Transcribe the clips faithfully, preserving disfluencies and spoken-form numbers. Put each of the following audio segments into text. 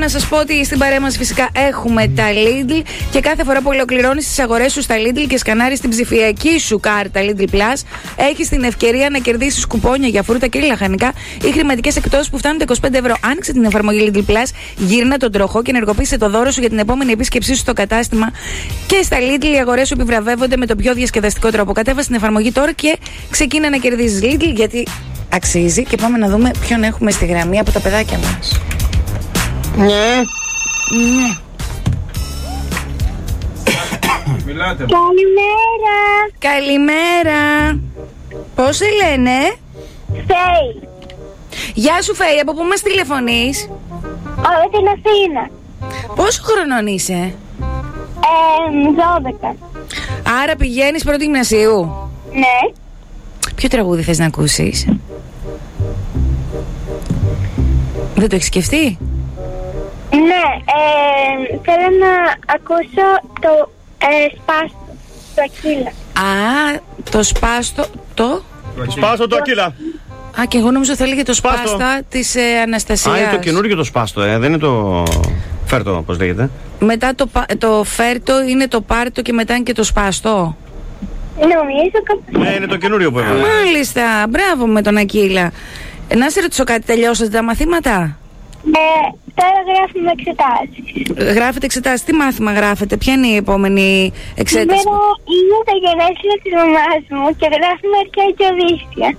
να σας πω ότι στην παρέα μας φυσικά έχουμε τα Lidl και κάθε φορά που ολοκληρώνεις τις αγορές σου στα Lidl και σκανάρεις την ψηφιακή σου κάρτα Lidl Plus, έχεις την ευκαιρία να κερδίσεις κουπόνια για φρούτα και λαχανικά ή χρηματικές εκπτώσεις που φτάνουν τα είκοσι πέντε ευρώ. Άνοιξε την εφαρμογή Lidl Plus, γύρνα τον τροχό και ενεργοποίησε το δώρο σου για την επόμενη επίσκεψή σου στο κατάστημα. Και στα Lidl οι αγορές σου επιβραβεύονται με το πιο διασκεδαστικό τρόπο. Κατέβασε την εφαρμογή τώρα και ξεκίνα να κερδίζεις Lidl, γιατί αξίζει. Και πάμε να δούμε ποιον έχουμε στη γραμμή από τα παιδάκια μας. Ναι. Ναι. Μιλάτε. Καλημέρα. Καλημέρα. Πώς σε λένε? Φέη. Γεια σου Φέη, από πού μας τηλεφωνείς? Από την Αθήνα. Πόσο χρονών είσαι? Ε, δώδεκα. Άρα πηγαίνεις πρώτη γυμνασίου. Ναι. Ποιο τραγούδι θες να ακούσεις? Δεν το έχεις σκεφτεί? Ναι, ε, θέλω να ακούσω το ε, σπάστο, το Ακύλα. Α, το σπάστο, το... Σπάστο το Ακύλα. Α, και εγώ νόμιζα θα έλεγε το Σπάστο. σπάστα της ε, Αναστασίας. Α, είναι το καινούργιο το σπάστο, ε, δεν είναι το φέρτο, πώς λέγεται. Μετά το, το φέρτο είναι το πάρτο και μετά είναι και το σπάστο. Νομίζω κάπως. Ναι, είναι το καινούριο που έβαλε. Μάλιστα, μπράβο με τον Ακύλα. Ε, να σε ρωτήσω κάτι, τελειώσατε τα μαθήματα? Ε, τώρα γράφουμε εξετάσεις. Γράφετε εξετάσεις, τι μάθημα γράφετε, ποια είναι η επόμενη εξέταση? Σήμερα είναι τα γενέθλια της μαμάς μου και γράφουμε αρχαία και Οδύσσια.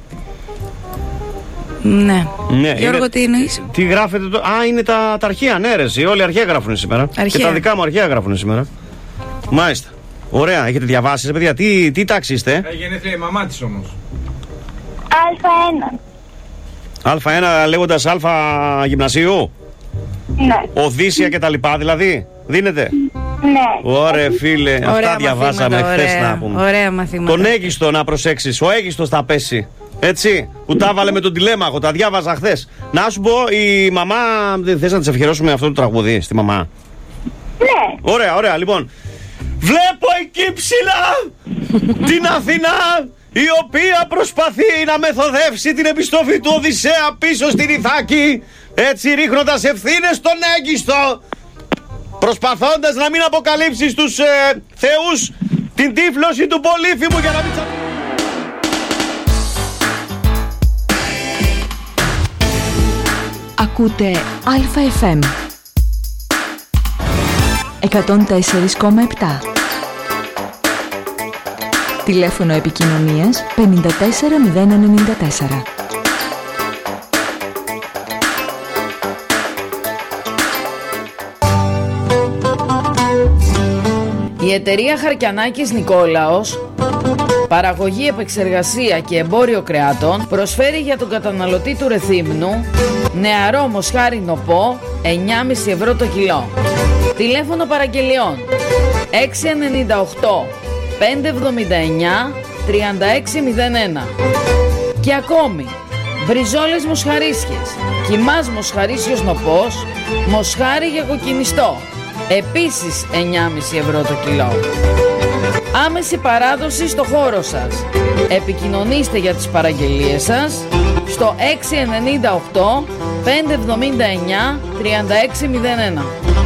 Ναι. Ναι, Γιώργο, είναι... τι εννοείς? Τι γράφετε το... Α, είναι τα, τα αρχαία, ναι ρε εσύ, όλοι αρχαία γράφουν σήμερα. Αρχαία. Και τα δικά μου αρχαία γράφουν σήμερα. Μάλιστα. Ωραία, έχετε διαβάσει, παιδιά, τι, τι τάξη είστε? Έχει γενέθλια η μαμά της όμως. Α1. Α1 λέγοντας Α γυμνασίου. Ναι. Οδύσσια και τα λοιπά δηλαδή. Δίνετε? Ναι. Ωραία φίλε, Ωραία αυτά διαβάσαμε μαθήματα, χθες ωραία, να πούμε. ωραία μαθήματα. Τον Αίγιστο να προσέξεις, ο Αίγιστος θα πέσει. Έτσι, που τα βάλε με τον τηλέμαχο, τα διάβαζα χθες. Να σου πω, η μαμά, δεν θες να της ευχερώσουμε αυτό το τραγούδι στη μαμά? Ναι. Ωραία, ωραία, λοιπόν. Βλέπω εκεί ψηλά την Αθηνά, η οποία προσπαθεί να μεθοδεύσει την επιστροφή του Οδυσσέα πίσω στην Ιθάκη, έτσι ρίχνοντας ευθύνες στον Αίγιστο, προσπαθώντας να μην αποκαλύψει στους ε, θεούς την τύφλωση του Πολύφημου για να μην... Ακούτε Α-εφ εμ εκατόν τέσσερα κόμμα επτά. Τηλέφωνο επικοινωνίας πέντε τέσσερα μηδέν εννιά τέσσερα. Η εταιρεία Χαρκιανάκης Νικόλαος, παραγωγή, επεξεργασία και εμπόριο κρεάτων, προσφέρει για τον καταναλωτή του Ρεθύμνου νεαρό μοσχάρι νοπό εννιά κόμμα πέντε ευρώ το κιλό. Τηλέφωνο παραγγελιών έξι εννιά οκτώ πέντε εβδομήντα εννιά τριάντα έξι μηδέν ένα. Και ακόμη, μπριζόλες μοσχαρίσιες, κιμάς μοσχαρίσιος νοπός, μοσχάρι για κοκκινιστό, επίσης εννιά κόμμα πέντε ευρώ το κιλό. Άμεση παράδοση στο χώρο σας. Επικοινωνήστε για τις παραγγελίες σας στο έξι εννιά οκτώ πέντε εβδομήντα εννιά τριάντα έξι μηδέν ένα.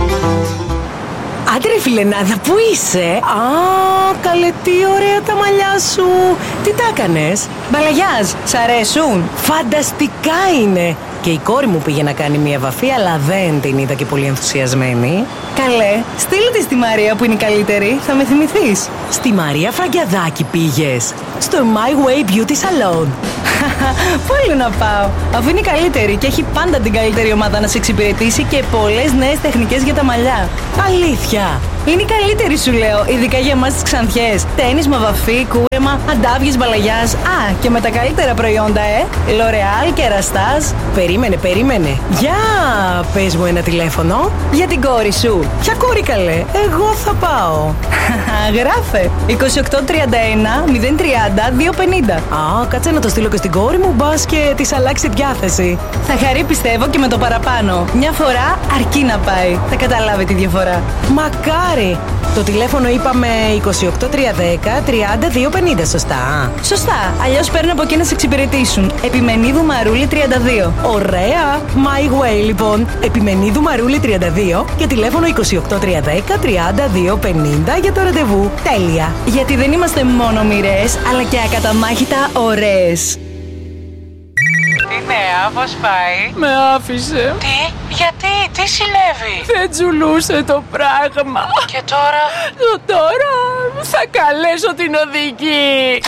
Άντε ρε φιλενάδα, πού είσαι? Α, καλέ, τι ωραία τα μαλλιά σου. Τι τα έκανες? Μπαλαγιάζ, σ' αρέσουν? Φανταστικά είναι. Και η κόρη μου πήγε να κάνει μια βαφή, αλλά δεν την είδα και πολύ ενθουσιασμένη. Καλέ, στείλ τη στη Μαρία που είναι η καλύτερη, θα με θυμηθείς. Στη Μαρία Φραγκιαδάκη πήγες? Στο My Way Beauty Salon. Πού άλλο να πάω, αφού είναι η καλύτερη και έχει πάντα την καλύτερη ομάδα να σε εξυπηρετήσει και πολλές νέες τεχνικές για τα μαλλιά. Αλήθεια, είναι η καλύτερη σου λέω, ειδικά για εμάς τις ξανθιές. Τένισμα, βαφή, κούρεμα, αντάβιες, μπαλαγιάς. Α, και με τα καλύτερα προϊόντα, ε. L'Oreal και Ραστάζ. Περίμενε, περίμενε. Για πες μου ένα τηλέφωνο για την κόρη σου. Ποια κόρη καλέ? Εγώ θα πάω. Γράφε είκοσι οκτώ τριάντα ένα μηδέν τριάντα δύο πενήντα. Α, κάτσε να το στείλω και στην κόρη μου, μπας και της αλλάξει διάθεση. Θα χαρεί πιστεύω και με το παραπάνω. Μια φορά αρκεί να πάει. Θα καταλάβει τη διαφορά. Μακάρι! Το τηλέφωνο είπαμε είκοσι οκτώ τριακόσια δέκα τριάντα δύο πενήντα, σωστά? Σωστά, αλλιώς παίρνω από εκεί να σε εξυπηρετήσουν. Επιμενίδου Μαρούλη τριάντα δύο. Ωραία! My way λοιπόν. Επιμενίδου Μαρούλη τριάντα δύο και τηλέφωνο είκοσι οκτώ τριακόσια δέκα τριάντα δύο πενήντα για το ραντεβού. Τέλεια! Γιατί δεν είμαστε μόνο μοιρές, αλλά και ακαταμάχητα ωραίες. Τι νέα, πώς πάει? Με άφησε. Τι, γιατί, τι συνέβη? Δεν τζουλούσε το πράγμα. Και τώρα? Το τώρα θα καλέσω την οδηγή.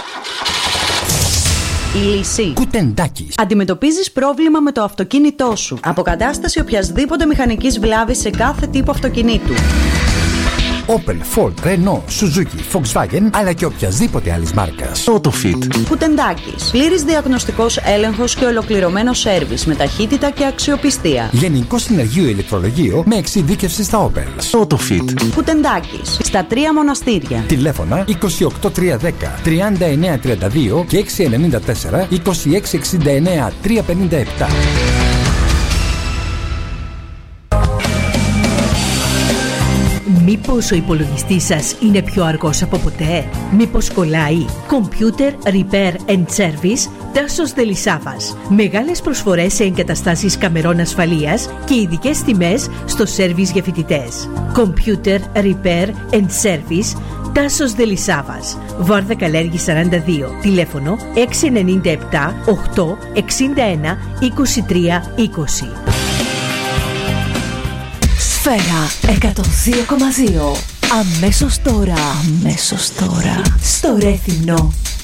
Η λύση. Κουτεντάκης. Αντιμετωπίζεις πρόβλημα με το αυτοκίνητό σου. Αποκατάσταση οποιασδήποτε μηχανικής βλάβης σε κάθε τύπο αυτοκινήτου. Opel, Ford, Renault, Suzuki, Volkswagen, αλλά και οποιασδήποτε άλλης μάρκας. AutoFit. Κουτεντάκης. Πλήρης διαγνωστικός έλεγχος και ολοκληρωμένο σέρβις με ταχύτητα και αξιοπιστία. Γενικό συνεργείο ηλεκτρολογείο με εξειδίκευση στα Opel. AutoFit. Κουτεντάκης. Στα τρία μοναστήρια. Τηλέφωνα είκοσι οκτώ τριακόσια δέκα τριάντα εννέα τριάντα δύο και έξι εννιά τέσσερα είκοσι έξι εξήντα εννέα τριακόσια πενήντα επτά. Μήπως ο υπολογιστής σας είναι πιο αργός από ποτέ? Μήπως κολλάει? Computer Repair and Service Τάσος Δελισάβας. Μεγάλες προσφορές σε εγκαταστάσεις καμερών ασφαλείας και ειδικές τιμές στο σέρβις για φοιτητές. Computer Repair and Service Τάσος Δελισάβας. Βάρδα Καλέργη σαράντα δύο. Τηλέφωνο έξι εννιά επτά οκτώ εξήντα ένα είκοσι τρία είκοσι. Σφαίρα εκατόν δύο κόμμα δύο. Αμέσως τώρα. Αμέσως τώρα. Στο Ρέθυμνο.